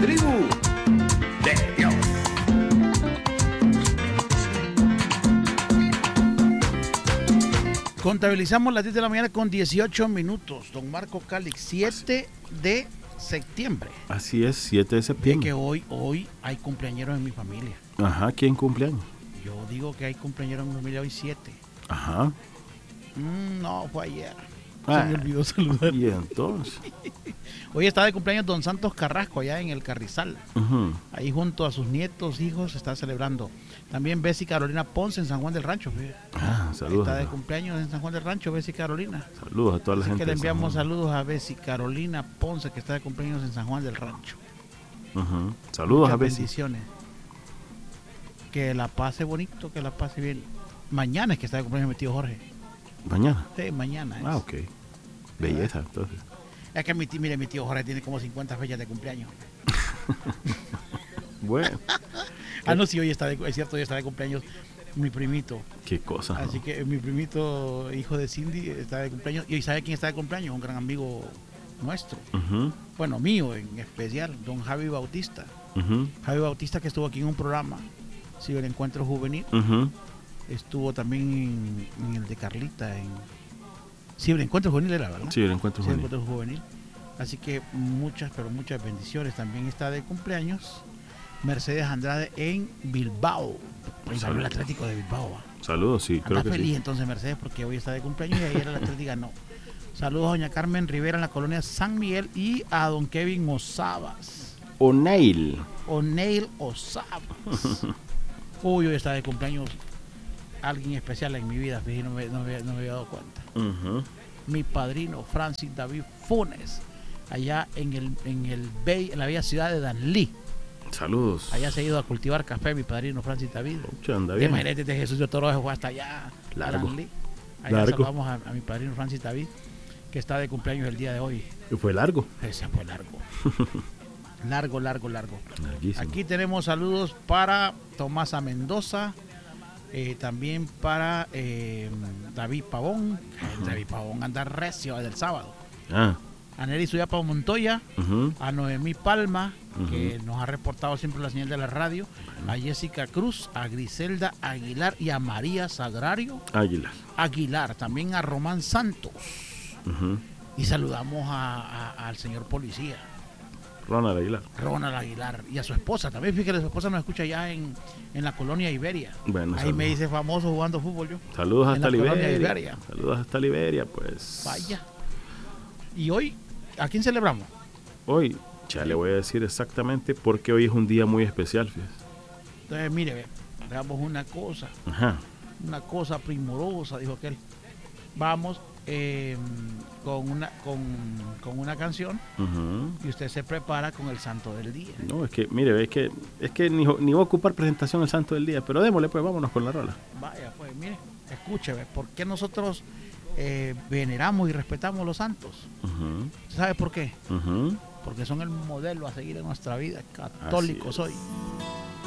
tribu de Dios. Contabilizamos las 10 de la mañana con 18 minutos. Don Marco Calix, 7 de septiembre. Así es, 7 de Ve septiembre. que hoy hay cumpleañeros en mi familia. Ajá, ¿quién cumpleaños? Yo digo que hay cumpleaños en mi familia hoy 7. Ajá. No, fue ayer. Ah, Se me olvidó saludar. Y entonces. Hoy está de cumpleaños don Santos Carrasco allá en el Carrizal. Ujú. Ahí junto a sus nietos, hijos, está celebrando. También Bessie Carolina Ponce en San Juan del Rancho. Fíjate. Saludos. Está de cumpleaños en San Juan del Rancho, Bessie Carolina. Saludos a toda la Así gente. que le de San enviamos Juan. saludos a Bessie Carolina Ponce, que está de cumpleaños en San Juan del Rancho. Ujú. Saludos Muchas a Bessie. bendiciones. Que la pase bonito, que la pase bien. Mañana es que está de cumpleaños mi tío Jorge. Mañana. Sí, mañana es. Ok. Belleza, entonces. Es que mi tío Jorge tiene como 50 fechas de cumpleaños. Bueno, No, sí, es cierto, hoy está de cumpleaños mi primito. qué cosa. Así ¿no? que mi primito, hijo de Cindy, está de cumpleaños. Y hoy sabe quién está de cumpleaños, un gran amigo nuestro. Ujú, Bueno, mío en especial, don Javi Bautista. ujú, Javi Bautista, que estuvo aquí en un programa, sí, el Encuentro Juvenil. ujú. Estuvo también en el de Carlita. Sí, el Encuentro Juvenil era, ¿verdad? Sí, el encuentro Sí, el juvenil. Encuentro Juvenil. Así que muchas, pero muchas bendiciones. También está de cumpleaños Mercedes Andrade en Bilbao. Hoy ganó el Atlético de Bilbao. Saludos, sí, creo Anda que feliz sí. entonces Mercedes porque hoy está de cumpleaños y ayer el Atlético ganó. Saludos a doña Carmen Rivera en la colonia San Miguel y a don Kevin Osabas. O'Neill. O'Neill Osabas. Uy, hoy está de cumpleaños alguien especial en mi vida, fíjate, no me había dado cuenta. Ujú. Mi padrino Francis David Funes, allá en la bella ciudad de Danlí. Saludos. Allá se ha ido a cultivar café mi padrino Francis David. Pucha, anda bien. Imagínate de Jesús de Toro fue hasta allá, Largo. a Danlí. Allá Largo. saludamos a mi padrino Francis David, que está de cumpleaños el día de hoy. Fue largo. Ese fue largo. Largo. Larguísimo. Aquí tenemos saludos para Tomasa Mendoza, también para David Pavón. David Pavón anda recio del sábado. Ah. A Nery Suyapa Montoya, Ujú. a Noemí Palma, Ujú. que nos ha reportado siempre la señal de la radio, a Jessica Cruz, a Griselda Aguilar y a María Sagrario Águila. Aguilar, también a Román Santos. Ujú. Y saludamos al señor policía, Ronald Aguilar. Ronald Aguilar, y a su esposa. También fíjate, su esposa nos escucha allá en la colonia Iberia. Bueno, Ahí saludos. me dice famoso jugando fútbol yo. Saludos en hasta la colonia Liberia. Iberia. Saludos hasta Liberia, pues. Vaya. Y hoy, ¿a quién celebramos? Hoy, ya le voy a decir exactamente porque hoy es un día muy especial, fíjese. Entonces, mire, veamos una cosa primorosa, dijo aquel. Vamos con una canción Ujú. y usted se prepara con el santo del día. No, es que, mire, es que ni voy a ocupar presentación el santo del día, pero démosle, pues, vámonos con la rola. Vaya, pues, mire, escúcheme, ¿por qué nosotros veneramos y respetamos los santos? Ujú, ¿Sabe por qué? ujú. Porque son el modelo a seguir en nuestra vida. Católico Así es. soy.